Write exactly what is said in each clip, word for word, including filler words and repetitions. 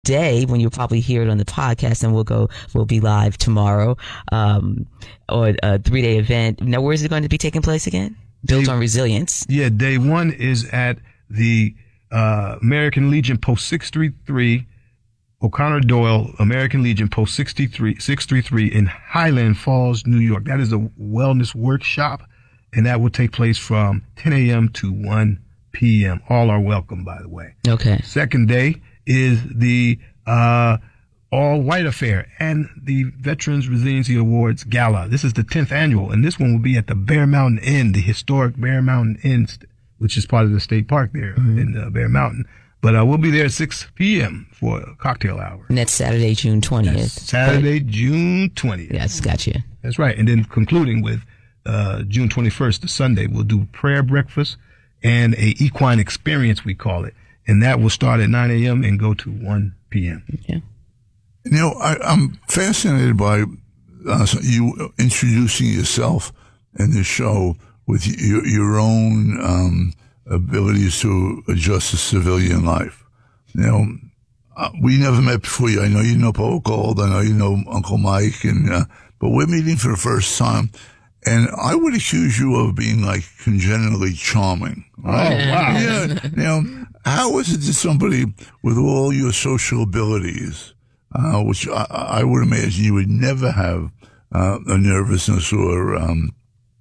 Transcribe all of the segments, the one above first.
day when you'll probably hear it on the podcast, and we'll go, we'll be live tomorrow, um, or a three day event. Now, where is it going to be taking place again? Built day, on resilience. Yeah, day one is at the uh, American Legion Post six thirty-three, O'Connor Doyle, American Legion Post six thirty-three in Highland Falls, New York. That is a wellness workshop, and that will take place from ten a.m. to one p.m. All are welcome, by the way. Okay. Second day is the uh all-white affair and the Veterans Resiliency Awards Gala. This is the tenth annual, and this one will be at the Bear Mountain Inn, the historic Bear Mountain Inn, which is part of the state park there mm-hmm. in uh, Bear Mountain. But uh, we'll be there at six p.m. for a cocktail hour. And that's Saturday, June twentieth. That's Saturday, right? June twentieth. Yes, gotcha. That's right. And then concluding with uh June twenty-first, the Sunday, we'll do prayer breakfast and a equine experience, we call it. And that will start at nine a.m. and go to one p.m. Yeah. You know, I, I'm fascinated by uh, you introducing yourself in the show with your, your own um, abilities to adjust to civilian life. You know, uh, we never met before. I know you know Paul Gold. I know you know Uncle Mike, and uh, but we're meeting for the first time. And I would accuse you of being like congenitally charming. Right? Oh, wow. Yeah. Now, how is it that somebody with all your social abilities, uh, which I, I would imagine you would never have uh, a nervousness or um,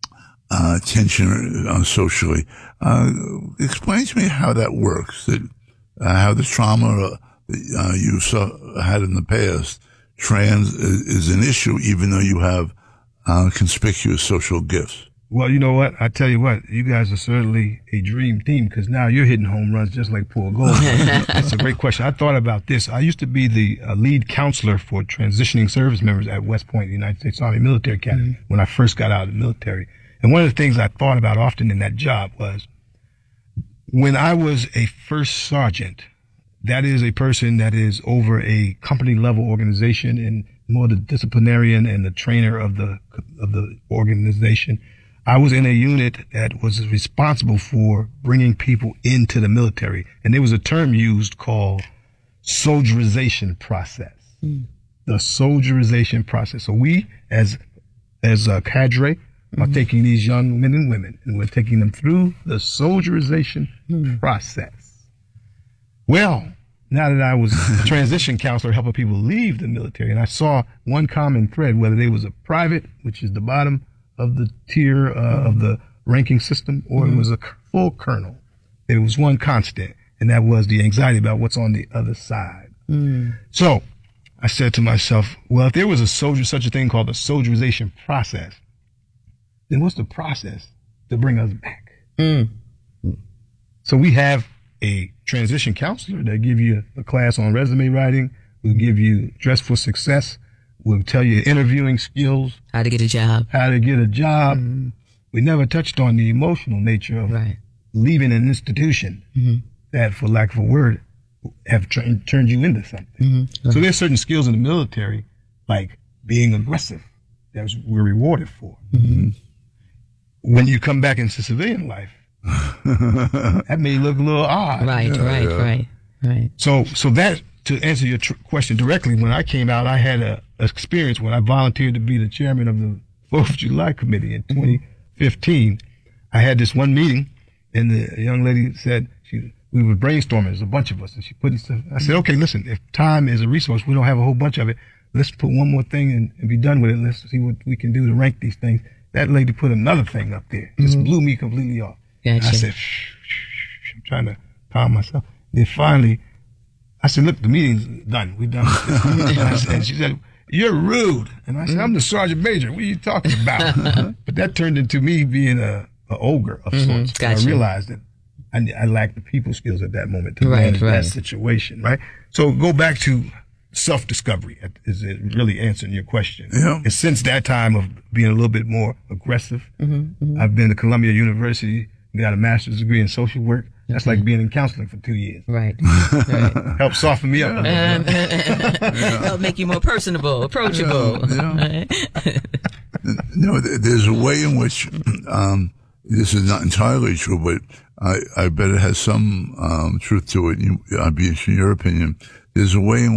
uh, tension uh, socially, uh, explain to me how that works, that uh, how the trauma uh, you saw, had in the past trans is, is an issue, even though you have Uh, conspicuous social gifts. Well, you know what? I tell you what, you guys are certainly a dream team, because now you're hitting home runs just like Paul Gold. That's a great question. I thought about this. I used to be the uh, lead counselor for transitioning service members at West Point, the United States Army Military Academy, mm-hmm. when I first got out of the military. And one of the things I thought about often in that job was when I was a first sergeant, that is a person that is over a company level organization and more the disciplinarian and the trainer of the of the organization. I was in a unit that was responsible for bringing people into the military, and there was a term used called soldierization process. Mm. The soldierization process. So we, as as a cadre, mm-hmm. are taking these young men and women, and we're taking them through the soldierization mm. process. Well, now that I was a transition counselor helping people leave the military, and I saw one common thread, whether they was a private, which is the bottom of the tier uh, mm-hmm. of the ranking system, or mm-hmm. it was a full colonel, there was one constant, and that was the anxiety about what's on the other side. Mm. So I said to myself, well, if there was a soldier, such a thing called the soldierization process, then what's the process to bring us back? Mm. So we have a transition counselor that give you a class on resume writing, will give you dress for success, will tell you interviewing skills, how to get a job, how to get a job. Mm-hmm. We never touched on the emotional nature of right. leaving an institution mm-hmm. that, for lack of a word, have tra- turned you into something. Mm-hmm. Right. So there's certain skills in the military, like being aggressive, that we're rewarded for. Mm-hmm. When you come back into civilian life, that may look a little odd. Right, yeah, right, yeah. right, right. So, so that, to answer your tr- question directly, when I came out, I had a, a experience when I volunteered to be the chairman of the Fourth of July Committee in twenty fifteen. I had this one meeting, and the young lady said, she, we were brainstorming, there's a bunch of us, and she put stuff. I said, okay, listen, if time is a resource, we don't have a whole bunch of it. Let's put one more thing in and be done with it. Let's see what we can do to rank these things. That lady put another thing up there. Just mm-hmm. blew me completely off. Gotcha. I said, shh, shh, shh, I'm trying to calm myself. Then finally, I said, look, the meeting's done. We're done. and, I said, and she said, you're rude. And I said, I'm the sergeant major. What are you talking about? But that turned into me being a, a ogre of mm-hmm. sorts. Gotcha. I realized that I, I lacked the people skills at that moment to right, manage right. that situation, right? So go back to self-discovery. Is it really answering your question? Yeah. And since that time of being a little bit more aggressive, mm-hmm, mm-hmm. I've been to Columbia University, got a master's degree in social work. That's mm-hmm. like being in counseling for two years. Right. right. Help soften me up. Um, yeah. Help make you more personable, approachable. Yeah, yeah. No, there's a way in which, um, this is not entirely true, but I, I bet it has some um, truth to it. You, I'd be interested in your opinion. There's a way in